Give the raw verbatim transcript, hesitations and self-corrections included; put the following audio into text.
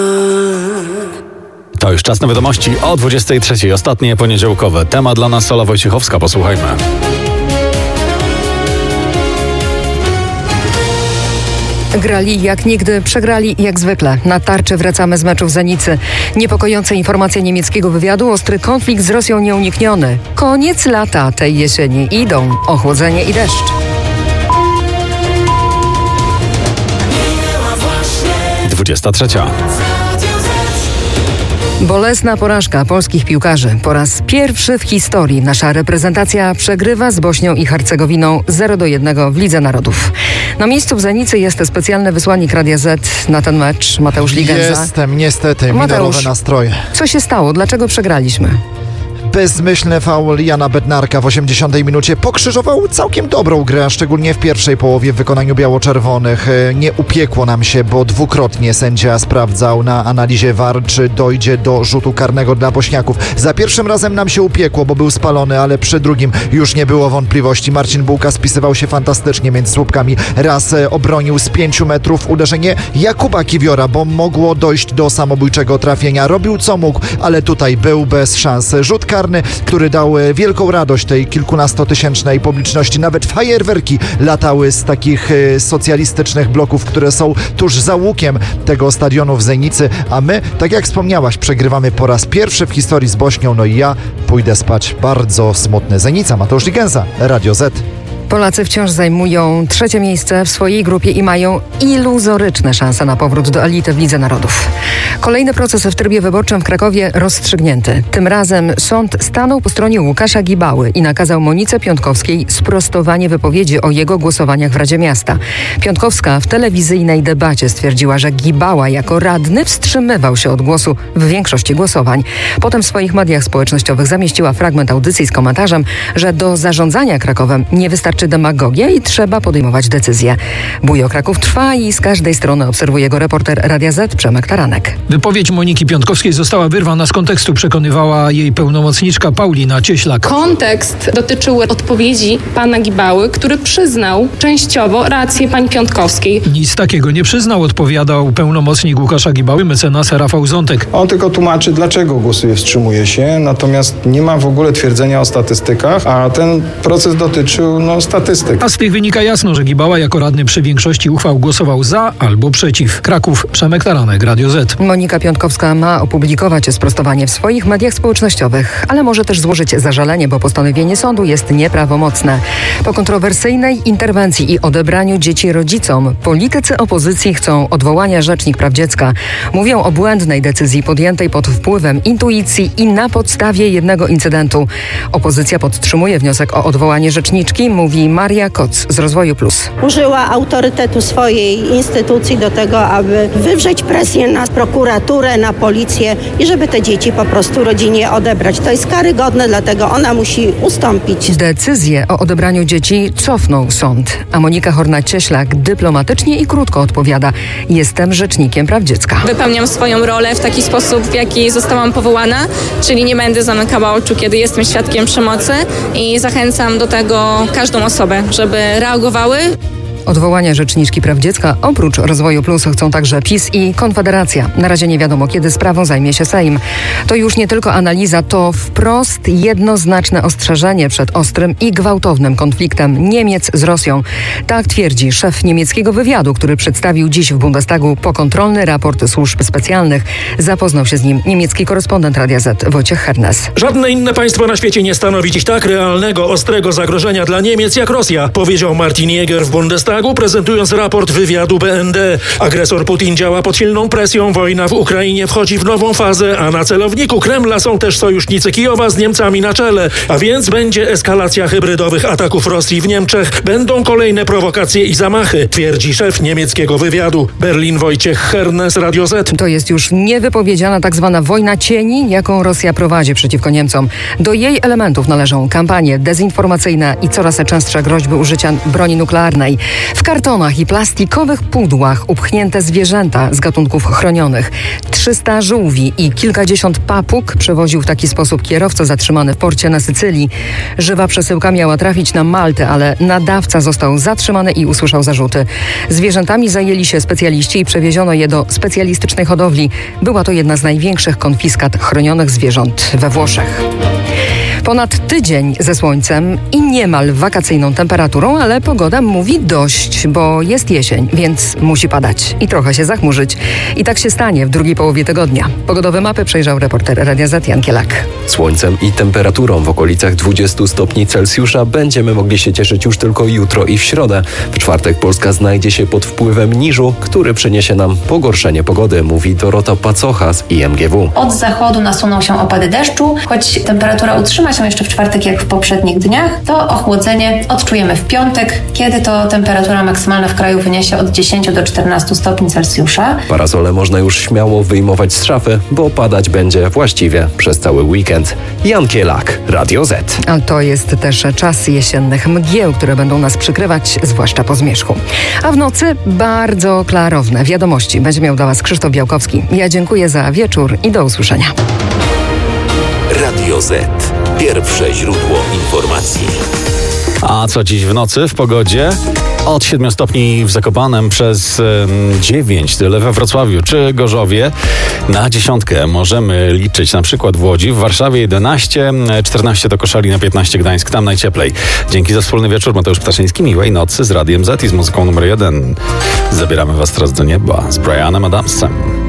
To już czas na wiadomości o dwudziestej trzeciej. Ostatnie poniedziałkowe. Temat dla nas Ola Wojciechowska. Posłuchajmy. Grali jak nigdy, przegrali jak zwykle. Na tarczy wracamy z meczów Zenicy. Niepokojące informacje niemieckiego wywiadu, ostry konflikt z Rosją nieunikniony. Koniec lata tej jesieni. Idą ochłodzenie i deszcz. dwudziesta trzecia. Bolesna porażka polskich piłkarzy. Po raz pierwszy w historii nasza reprezentacja przegrywa z Bośnią i Hercegowiną zero do jednego w Lidze Narodów. Na miejscu w Zenicy jest specjalny wysłannik Radia Z na ten mecz, Mateusz Ligenza. Jestem, niestety, Mateusz, minorowe nastroje. Co się stało? Dlaczego przegraliśmy? Bezmyślny faul Jana Bednarka w osiemdziesiątej minucie pokrzyżował całkiem dobrą grę, a szczególnie w pierwszej połowie w wykonaniu biało-czerwonych. Nie upiekło nam się, bo dwukrotnie sędzia sprawdzał na analizie V A R, czy dojdzie do rzutu karnego dla Bośniaków. Za pierwszym razem nam się upiekło, bo był spalony, ale przy drugim już nie było wątpliwości. Marcin Bułka spisywał się fantastycznie między słupkami. Raz obronił z pięciu metrów uderzenie Jakuba Kiwiora, bo mogło dojść do samobójczego trafienia. Robił co mógł, ale tutaj był bez szans. Rzut karny, który dał wielką radość tej kilkunastotysięcznej publiczności. Nawet fajerwerki latały z takich socjalistycznych bloków, które są tuż za łukiem tego stadionu w Zenicy, a my, tak jak wspomniałaś, przegrywamy po raz pierwszy w historii z Bośnią. No i ja pójdę spać bardzo smutny. Zenica, Mateusz Ligenza, Radio Z. Polacy wciąż zajmują trzecie miejsce w swojej grupie i mają iluzoryczne szanse na powrót do elity w Lidze Narodów. Kolejny proces w trybie wyborczym w Krakowie rozstrzygnięty. Tym razem sąd stanął po stronie Łukasza Gibały i nakazał Monice Piątkowskiej sprostowanie wypowiedzi o jego głosowaniach w Radzie Miasta. Piątkowska w telewizyjnej debacie stwierdziła, że Gibała jako radny wstrzymywał się od głosu w większości głosowań. Potem w swoich mediach społecznościowych zamieściła fragment audycji z komentarzem, że do zarządzania Krakowem nie wystarczy demagogia i trzeba podejmować decyzje. Bój o Kraków trwa i z każdej strony obserwuje go reporter Radia Z Przemek Taranek. Wypowiedź Moniki Piątkowskiej została wyrwana z kontekstu, przekonywała jej pełnomocniczka Paulina Cieślak. Kontekst dotyczył odpowiedzi pana Gibały, który przyznał częściowo rację pani Piątkowskiej. Nic takiego nie przyznał, odpowiadał pełnomocnik Łukasza Gibały, mecenas Rafał Zątek. On tylko tłumaczy, dlaczego głosuje, wstrzymuje się, natomiast nie ma w ogóle twierdzenia o statystykach, a ten proces dotyczył no, statystyk. A z tych wynika jasno, że Gibała jako radny przy większości uchwał głosował za albo przeciw. Kraków, Przemek Taranek, Radio Z. Monika Piątkowska ma opublikować sprostowanie w swoich mediach społecznościowych, ale może też złożyć zażalenie, bo postanowienie sądu jest nieprawomocne. Po kontrowersyjnej interwencji i odebraniu dzieci rodzicom, politycy opozycji chcą odwołania Rzecznik Praw Dziecka. Mówią o błędnej decyzji podjętej pod wpływem intuicji i na podstawie jednego incydentu. Opozycja podtrzymuje wniosek o odwołanie rzeczniczki, mówi Maria Koc z Rozwoju Plus. Użyła autorytetu swojej instytucji do tego, aby wywrzeć presję na prokuraturę, na policję i żeby te dzieci po prostu rodzinie odebrać. To jest karygodne, dlatego ona musi ustąpić. Decyzję o odebraniu dzieci cofnął sąd, a Monika Horna-Cieślak dyplomatycznie i krótko odpowiada: jestem rzecznikiem praw dziecka. Wypełniam swoją rolę w taki sposób, w jaki zostałam powołana, czyli nie będę zamykała oczu, kiedy jestem świadkiem przemocy i zachęcam do tego każdą osobę, żeby reagowały. Odwołania Rzeczniczki Praw Dziecka oprócz Rozwoju Plus chcą także PiS i Konfederacja. Na razie nie wiadomo, kiedy sprawą zajmie się Sejm. To już nie tylko analiza, to wprost jednoznaczne ostrzeżenie przed ostrym i gwałtownym konfliktem Niemiec z Rosją. Tak twierdzi szef niemieckiego wywiadu, który przedstawił dziś w Bundestagu pokontrolny raport służb specjalnych. Zapoznał się z nim niemiecki korespondent Radia Z Wojciech Hernes. Żadne inne państwo na świecie nie stanowi dziś tak realnego, ostrego zagrożenia dla Niemiec jak Rosja, powiedział Martin Jäger w Bundestagu, prezentując raport wywiadu B N D. Agresor Putin działa pod silną presją, wojna w Ukrainie wchodzi w nową fazę, a na celowniku Kremla są też sojusznicy Kijowa z Niemcami na czele. A więc będzie eskalacja hybrydowych ataków Rosji w Niemczech. Będą kolejne prowokacje i zamachy, twierdzi szef niemieckiego wywiadu. Berlin, Wojciech Hernes, Radio Z. To jest już niewypowiedziana tak zwana wojna cieni, jaką Rosja prowadzi przeciwko Niemcom. Do jej elementów należą kampanie dezinformacyjne i coraz częstsze groźby użycia broni nuklearnej. W kartonach i plastikowych pudłach upchnięte zwierzęta z gatunków chronionych. trzysta żółwi i kilkadziesiąt papug przewoził w taki sposób kierowca zatrzymany w porcie na Sycylii. Żywa przesyłka miała trafić na Maltę, ale nadawca został zatrzymany i usłyszał zarzuty. Zwierzętami zajęli się specjaliści i przewieziono je do specjalistycznej hodowli. Była to jedna z największych konfiskat chronionych zwierząt we Włoszech. Ponad tydzień ze słońcem i niemal wakacyjną temperaturą, ale pogoda mówi dość, bo jest jesień, więc musi padać i trochę się zachmurzyć. I tak się stanie w drugiej połowie tygodnia. Pogodowe mapy przejrzał reporter Radia Z Jan Kielak. Słońcem i temperaturą w okolicach dwudziestu stopni Celsjusza będziemy mogli się cieszyć już tylko jutro i w środę. W czwartek Polska znajdzie się pod wpływem niżu, który przyniesie nam pogorszenie pogody, mówi Dorota Pacocha z I M G W. Od zachodu nasuną się opady deszczu, choć temperatura utrzyma się jeszcze w czwartek jak w poprzednich dniach, to ochłodzenie odczujemy w piątek, kiedy to temperatura maksymalna w kraju wyniesie od dziesięciu do czternastu stopni Celsjusza. Parasole można już śmiało wyjmować z szafy, bo padać będzie właściwie przez cały weekend. Jan Kielak, Radio Z. A to jest też czas jesiennych mgieł, które będą nas przykrywać, zwłaszcza po zmierzchu. A w nocy bardzo klarowne wiadomości będzie miał dla Was Krzysztof Białkowski. Ja dziękuję za wieczór i do usłyszenia. Radio Z. Pierwsze źródło informacji. A co dziś w nocy w pogodzie? Od siedmiu stopni w Zakopanem przez um, dziewięć, tyle we Wrocławiu czy Gorzowie. Na dziesiątkę możemy liczyć na przykład w Łodzi, w Warszawie jedenaście, czternaście to Koszalin, piętnaście Gdańsk, tam najcieplej. Dzięki za wspólny wieczór. Mateusz Ptaszyński, miłej nocy z Radiem Z i z muzyką numer jeden. Zabieramy Was teraz do nieba z Bryanem Adamsem.